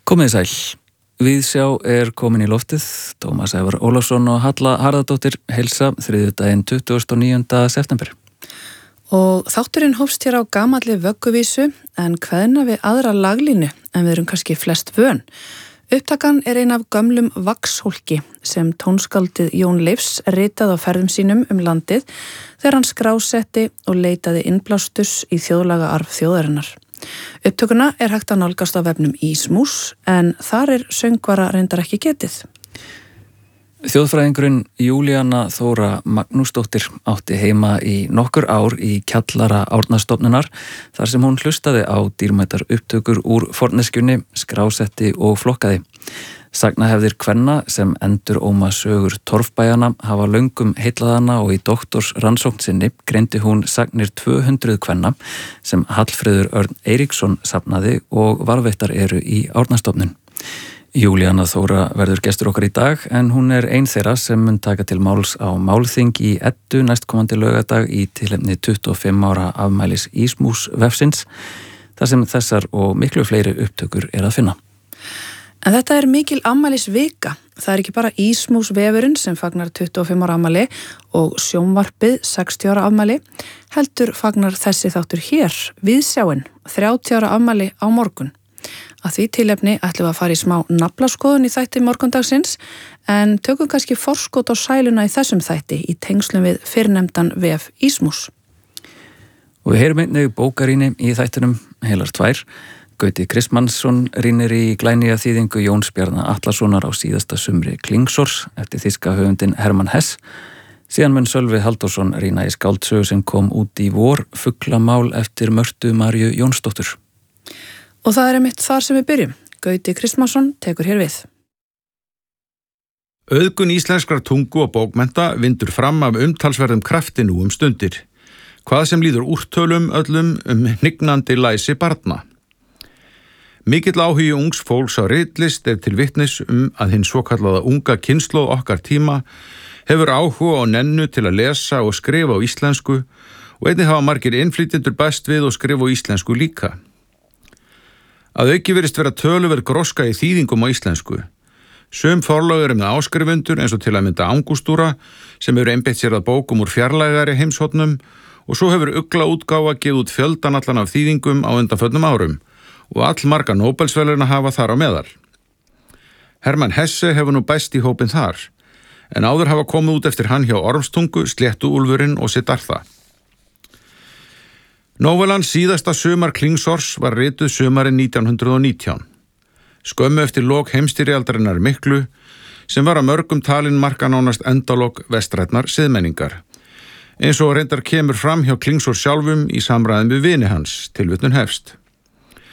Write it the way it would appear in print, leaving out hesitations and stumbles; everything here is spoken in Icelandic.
Komið sæl. Viðsjá komin í loftið. Tómas Ævar Ólafsson og Halla Harðardóttir heilsa þriðjudaginn 29. september. Og þátturinn hófst hér á gamalli vögguvísu en kveðna við aðra laglínu en við erum kannski flest vön. Upptakan ein af gömlum vaxhólki sem tónskáldið Jón Leifs ritaði á ferðum sínum landið þegar hann skrásetti og leitaði innblástus í þjóðlaga arf þjóðarinnar. Upptökuna hægt að nálgast á vefnum Ísmús en þar söngvara reyndar ekki getið. Þjóðfræðingurinn Júlíana Þóra Magnúsdóttir átti heima í nokkur ár í kjallara Árnastofnunar þar sem hún hlustaði á dýrmætar upptökur úr forneskjunni, skrásetti og flokkaði. Sagnahefðir kvenna sem enduróma sögur torfbæjana hafa löngum heillað hana og í doktorsrannsókn sinni greindi hún sagnir 200 kvenna sem Hallfreður Örn Eiríksson safnaði og varðveittar eru í Árnastofnun. Júlíana Þóra verður gestur okkar í dag en hún ein þeirra sem mun taka til máls á málþing í Eddu næstkomandi laugardag í tilefni 25 ára afmælis Ísmús vefsins þar sem þessar og miklu fleiri upptökur að finna. En þetta mikil afmælisvika. Það ekki bara Ísmús vefurinn sem fagnar 25 ára afmæli og sjónvarpið 60 ára afmæli, heldur fagnar þessi þáttur hér, Viðsjáin, 30 ára afmæli á morgun. Að því tilefni ætlum við að fara í smá naflaskoðun í þætti morgundagsins en tökum kannski forskot á sæluna í þessum þætti í tengslum við fyrrnefndan vef Ísmús. Og við heyrum einnig bókarýni í þættinum, heilar 2. Gauti Kristmannsson rýnir í glænýja þýðingu Jóns Bjarna Atlasonar á síðasta sumri Klingsors eftir þýska höfundinn Hermann Hess. Síðan mun Sölvi Halldórsson rýna í skáldsögu sem kom út í vor, Fuglamál eftir Mörtu Maríu Jónsdóttur. Og það einmitt þar sem við byrjum. Gauti Kristmannsson tekur hér við. Auðgun íslenskrar tungu og bókmennta vindur fram af umtalsverðum krafti nú stundir. Hvað sem líður úrtölum öllum hnignandi læsi barna. Mikill áhugi ungs fólks á ritlist til vitnis að hinn svokallaða unga kynslóð okkar tíma hefur áhuga á nennu til að lesa og skrifa á íslensku og einnig hafa margir innflytjendur bæst við og skrifa á íslensku líka. Að auki virðist vera töluverð gróska í þýðingum á íslensku. Sum forlag með áskrifundur eins og til að mynda Angústúra sem hefur einbeitt sér að bókum úr fjarlægari heimshornum og svo hefur Ugla útgáfa gefið út fjöldan allan af þýðingum á undanförnum árum og allmarga Nóbelsverðlauna hafa þar á meðal. Hermann Hesse hefur nú bæst í hópinn þar, en áður hafa komið út eftir hann hjá Ormstungu, Sléttuúlfurinn og Siddhartha. Nóvelan Síðasta sumar Klingsors var rituð sumarið 1919. Skömmu eftir lok heimsstyrjaldarinnar miklu, sem var að mörgum talin marka nánast endalok vestrænnar siðmenningar. Eins og reyndar kemur fram hjá Klingsor sjálfum í samræðum við vini hans, tilvitnun hefst.